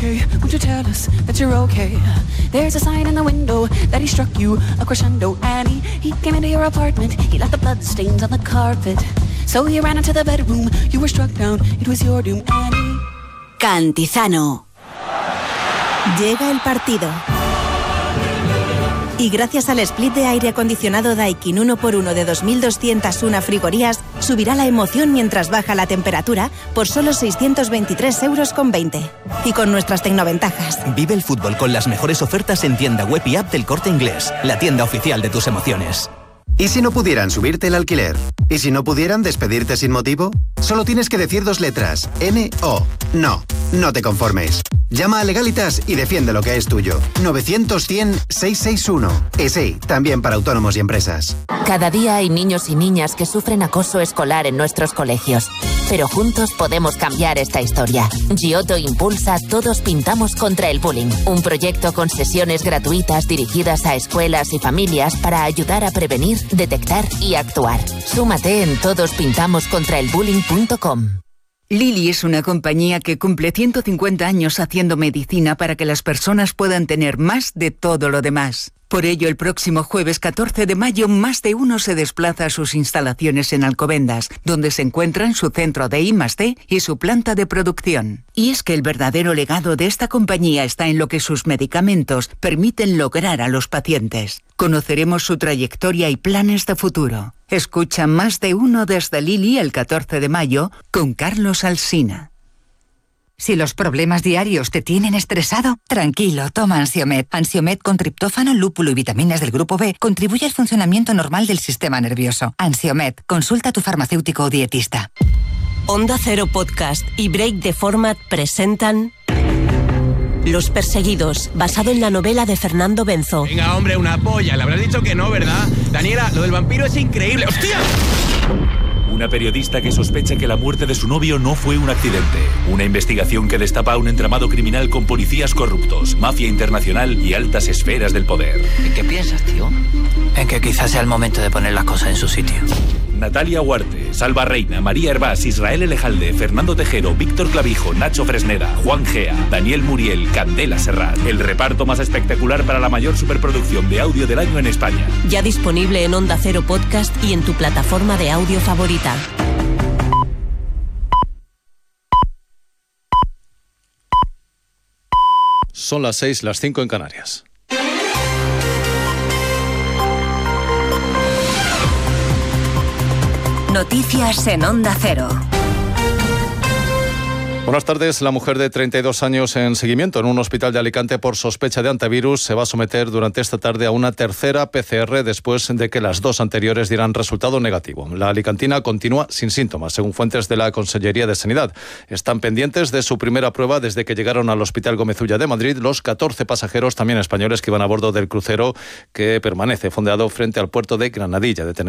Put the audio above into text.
Hey, won't you tell us that you're okay? There's a sign in the window that he struck you a crescendo. And he came into your apartment, he left the bloodstains on the carpet. So you ran into the bedroom, you were struck down, it was your doom. And Cantizano. Llega el partido. Y gracias al split de aire acondicionado Daikin 1x1 de 2.201 frigorías, subirá la emoción mientras baja la temperatura por solo 623,20 €. Y con nuestras tecnoventajas. Vive el fútbol con las mejores ofertas en tienda web y app del Corte Inglés, la tienda oficial de tus emociones. ¿Y si no pudieran subirte el alquiler? ¿Y si no pudieran despedirte sin motivo? Solo tienes que decir 2 letras. N-O. No, no te conformes. Llama a Legalitas y defiende lo que es tuyo. 900-100-661. Y sí, también para autónomos y empresas. Cada día hay niños y niñas que sufren acoso escolar en nuestros colegios. Pero juntos podemos cambiar esta historia. Giotto impulsa Todos Pintamos contra el Bullying, un proyecto con sesiones gratuitas dirigidas a escuelas y familias para ayudar a prevenir, detectar y actuar. Súmate en todospintamoscontraelbullying.com. Lilly es una compañía que cumple 150 años haciendo medicina para que las personas puedan tener más de todo lo demás. Por ello, el próximo jueves 14 de mayo, más de uno se desplaza a sus instalaciones en Alcobendas, donde se encuentran su centro de I+D y su planta de producción. Y es que el verdadero legado de esta compañía está en lo que sus medicamentos permiten lograr a los pacientes. Conoceremos su trayectoria y planes de futuro. Escucha Más de uno desde Lilly el 14 de mayo con Carlos Alsina. Si los problemas diarios te tienen estresado, tranquilo, toma Ansiomed. Ansiomed con triptófano, lúpulo y vitaminas del grupo B contribuye al funcionamiento normal del sistema nervioso. Ansiomed, consulta a tu farmacéutico o dietista. Onda Cero Podcast y Break the Format presentan Los Perseguidos, basado en la novela de Fernando Benzo. Venga, hombre, una polla. Le habrás dicho que no, ¿verdad? Daniela, lo del vampiro es increíble. ¡Hostia! Una periodista que sospecha que la muerte de su novio no fue un accidente. Una investigación que destapa un entramado criminal con policías corruptos, mafia internacional y altas esferas del poder. ¿En qué piensas, tío? En que quizás sea el momento de poner las cosas en su sitio. Natalia Huarte, Salva Reina, María Hervás, Israel Elejalde, Fernando Tejero, Víctor Clavijo, Nacho Fresneda, Juan Gea, Daniel Muriel, Candela Serrat. El reparto más espectacular para la mayor superproducción de audio del año en España. Ya disponible en Onda Cero Podcast y en tu plataforma de audio favorita. Son las 6, las 5 en Canarias. Noticias en Onda Cero. Buenas tardes. La mujer de 32 años en seguimiento en un hospital de Alicante por sospecha de antivirus se va a someter durante esta tarde a una tercera PCR después de que las 2 anteriores dieran resultado negativo. La alicantina continúa sin síntomas, según fuentes de la Consellería de Sanidad. Están pendientes de su primera prueba desde que llegaron al Hospital Gómez Ulla de Madrid los 14 pasajeros también españoles que iban a bordo del crucero que permanece fondeado frente al puerto de Granadilla de Tenerife.